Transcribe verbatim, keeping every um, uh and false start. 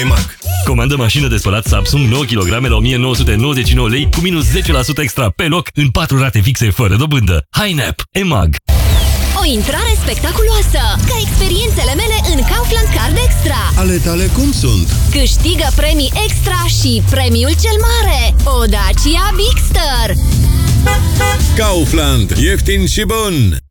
EMAG. Comandă mașină de spălat Samsung nouă kilograme la o mie nouă sute nouăzeci și nouă lei cu minus zece la sută extra pe loc în patru rate fixe fără dobândă. Hi-Nap. EMAG. O intrare spectaculoasă, ca experiențele mele în Kaufland Card Extra. Ale tale cum sunt? Câștigă premii extra și premiul cel mare, o Dacia Bigster. Kaufland. Ieftin și bun!